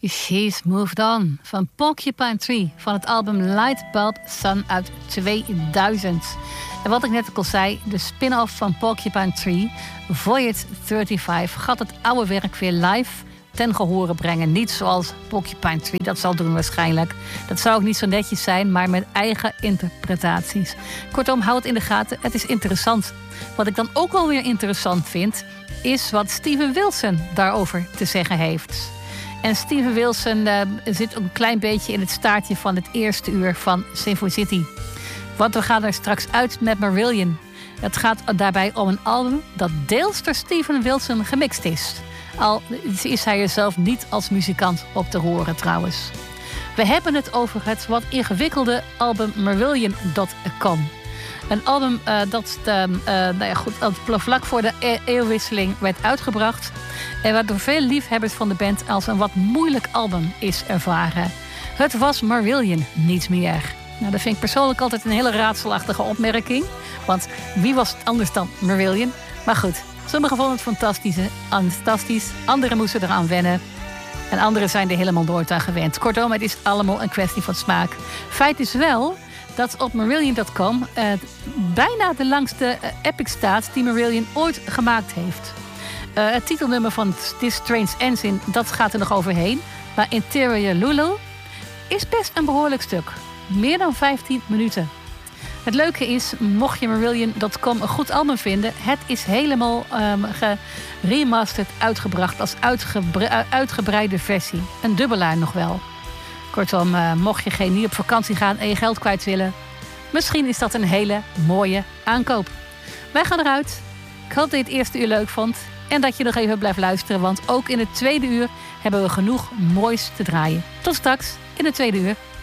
She's Moved On van Porcupine Tree van het album Light Bulb Sun uit 2000. En wat ik net ook al zei, de spin-off van Porcupine Tree, Voyage 35, gaat het oude werk weer live ten gehore brengen. Niet zoals Porcupine Tree dat zal doen waarschijnlijk. Dat zou ook niet zo netjes zijn, maar met eigen interpretaties. Kortom, houd het in de gaten. Het is interessant. Wat ik dan ook wel weer interessant vind, is wat Steven Wilson daarover te zeggen heeft. En Steven Wilson zit een klein beetje in het staartje van het eerste uur van Sinful City. Want we gaan er straks uit met Marillion. Het gaat daarbij om een album dat deels door Steven Wilson gemixt is. Al is hij er zelf niet als muzikant op te horen trouwens. We hebben het over het wat ingewikkelde album Marillion.com. Een album dat vlak voor de eeuwwisseling werd uitgebracht. En wat door veel liefhebbers van de band als een wat moeilijk album is ervaren. Het was Marillion niet meer. Nou, dat vind ik persoonlijk altijd een hele raadselachtige opmerking. Want wie was het anders dan Marillion? Maar goed, sommigen vonden het fantastisch. Anderen moesten eraan wennen. En anderen zijn er helemaal nooit aan gewend. Kortom, het is allemaal een kwestie van smaak. Feit is wel dat op Marillion.com bijna de langste epic staat die Marillion ooit gemaakt heeft. Het titelnummer van This Strange Engine, dat gaat er nog overheen. Maar Interior Lulu is best een behoorlijk stuk. Meer dan 15 minuten. Het leuke is, mocht je Marillion.com een goed album vinden, het is helemaal geremasterd uitgebracht als uitgebreide versie. Een dubbelaar nog wel. Kortom, mocht je niet op vakantie gaan en je geld kwijt willen, misschien is dat een hele mooie aankoop. Wij gaan eruit. Ik hoop dat je het eerste uur leuk vond en dat je nog even blijft luisteren, want ook in het tweede uur hebben we genoeg moois te draaien. Tot straks in het tweede uur.